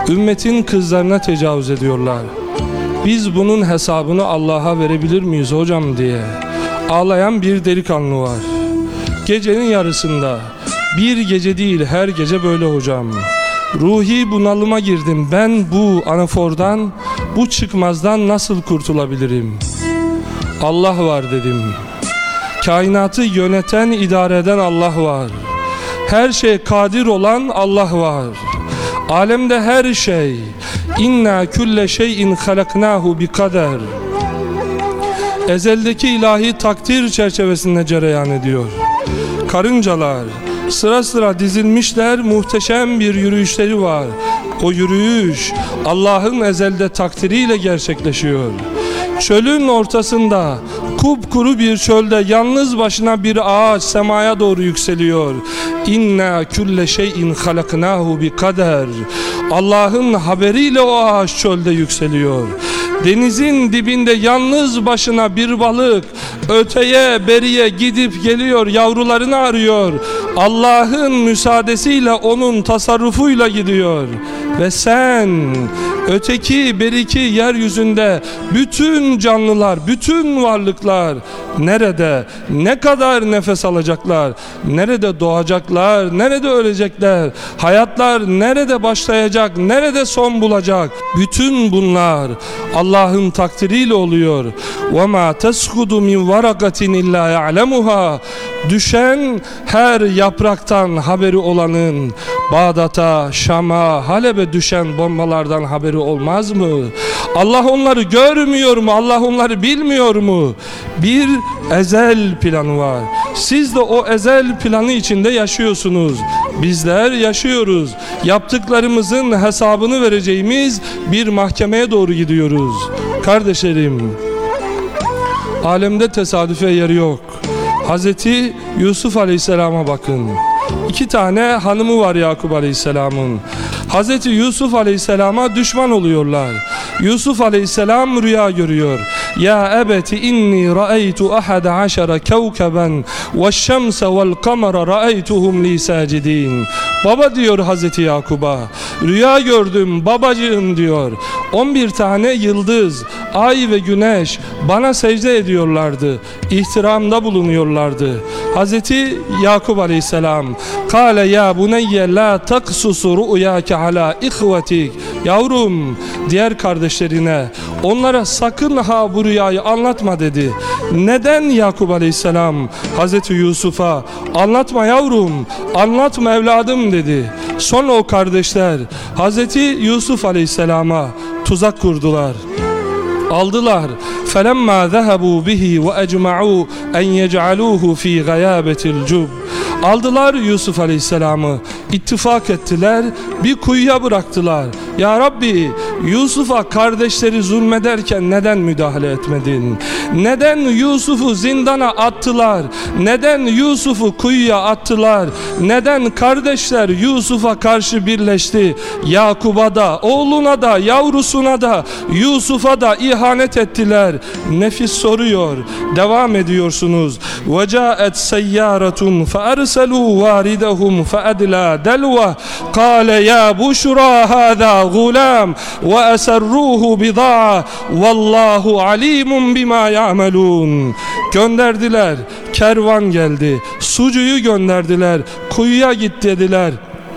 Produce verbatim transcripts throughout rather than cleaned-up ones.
Ümmetin kızlarına tecavüz ediyorlar. Biz bunun hesabını Allah'a verebilir miyiz hocam diye ağlayan bir delikanlı var. Gecenin yarısında, bir gece değil her gece böyle hocam. Ruhi bunalıma girdim, ben bu anafordan, bu çıkmazdan nasıl kurtulabilirim? Allah var dedim. Kainatı yöneten, idare eden Allah var. Her şeye kadir olan Allah var. Alemde her şey, inna külle şeyin halaknahu bi kader. Ezeldeki ilahi takdir çerçevesinde cereyan ediyor. Karıncalar sıra sıra dizilmişler, muhteşem bir yürüyüşleri var. O yürüyüş Allah'ın ezelde takdiriyle gerçekleşiyor. Çölün ortasında, kupkuru bir çölde yalnız başına bir ağaç semaya doğru yükseliyor. İnna külle şeyin halaknahu bi kader. Allah'ın haberiyle o ağaç çölde yükseliyor. Denizin dibinde yalnız başına bir balık öteye beriye gidip geliyor, yavrularını arıyor. Allah'ın müsaadesiyle, onun tasarrufuyla gidiyor. Ve sen öteki beriki yeryüzünde bütün canlılar, bütün varlıklar nerede, ne kadar nefes alacaklar, nerede doğacaklar, nerede ölecekler, hayatlar nerede başlayacak, nerede son bulacak, bütün bunlar Allah'ın takdiriyle oluyor. وَمَا تَسْخُدُ مِنْ وَرَقَةٍ اِلَّا يَعْلَمُهَا. Düşen her yapraktan haberi olanın Bağdat'a, Şam'a, Halep'e düşen bombalardan haberi olmaz mı? Allah onları görmüyor mu? Allah onları bilmiyor mu? Bir ezel planı var. Siz de o ezel planı içinde yaşıyorsunuz. Bizler yaşıyoruz. Yaptıklarımızın hesabını vereceğimiz bir mahkemeye doğru gidiyoruz. Kardeşlerim, alemde tesadüfe yeri yok. Hazreti Yusuf Aleyhisselam'a bakın. İki tane hanımı var Yakup Aleyhisselam'ın. Hazreti Yusuf Aleyhisselam'a düşman oluyorlar. Yusuf Aleyhisselam rüya görüyor. Ya ebeti inni ra'aytu ahada aşara kevkeben ve'ş-şemse ve'l-kamera ra'aytuhum li sacidin. Baba diyor Hazreti Yakup'a, rüya gördüm babacığım diyor. on bir tane yıldız, ay ve güneş bana secde ediyorlardı. İhtiramda bulunuyorlardı. Hazreti Yakup Aleyhisselam kâle ya buneyye la taksusu ru'yâke alâ ihvetik. Yavrum, diğer kardeşlerine, onlara sakın ha bu rüyayı anlatma dedi. Neden Yakup Aleyhisselam Hazreti Yusuf'a anlatma yavrum, anlatma evladım dedi. Sonra o kardeşler Hazreti Yusuf Aleyhisselam'a tuzak kurdular. Aldılar. فَلَمَّا ذَهَبُوا بِهِ وَاَجْمَعُوا اَنْ يَجْعَلُوهُ ف۪ي غَيَابَةِ الْجُبِّ. Aldılar Yusuf Aleyhisselam'ı, ittifak ettiler, bir kuyuya bıraktılar. Ya Rabbi, Yusuf'a kardeşleri zulmederken neden müdahale etmedin? Neden Yusuf'u zindana attılar? Neden Yusuf'u kuyuya attılar? Neden kardeşler Yusuf'a karşı birleşti? Yakub'a da, oğluna da, yavrusuna da, Yusuf'a da ihanet ettiler. Nefis soruyor, devam ediyorsunuz. وَجَاءَتْ سَيَّارَةٌ فَأَرْسَلُوا وَارِدَهُمْ فَأَدْلَى دَلْوَهُ قَالَ يَا بُشْرَى هَذَا غُلَامٌ وَأَسَرُّوهُ بِضَاعَةً وَاللّٰهُ عَلِيمٌ بِمَا يَعْمَلُونَ. Gönderdiler, kervan geldi, sucuyu gönderdiler, kuyuya git dediler.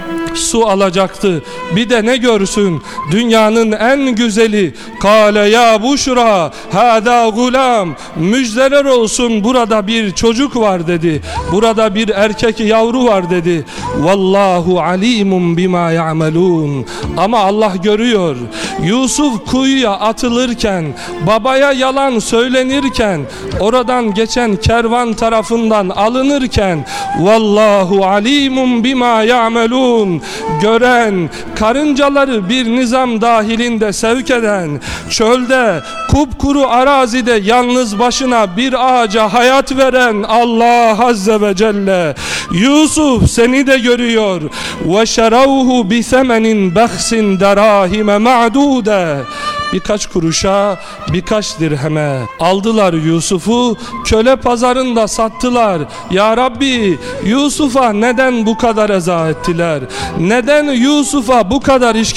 Su alacaktı. Bir de ne görsün? Dünyanın en güzeli. Kâle ya buşra hâdâ gulam. Müjdeler olsun, burada bir çocuk var dedi. Burada bir erkek yavru var dedi. Vallahu alimun bima ya'melun. Ama Allah görüyor. Yusuf kuyuya atılırken, babaya yalan söylenirken, oradan geçen kervan tarafından alınırken, vallahu alimun bima ya'melun. Gören, karıncaları bir nizam dahilinde sevk eden, çölde, kupkuru arazide yalnız başına bir ağaca hayat veren Allah Azze ve Celle, Yusuf seni de görüyor. وَشَرَوْهُ بِثَمَنٍ بَخْسٍ دَرَاهِمَ مَعْدُودَ. Birkaç kuruşa, birkaç dirheme aldılar Yusuf'u, köle pazarında sattılar. Ya Rabbi, Yusuf'a neden bu kadar eza ettiler? Neden Yusuf'a bu kadar işkence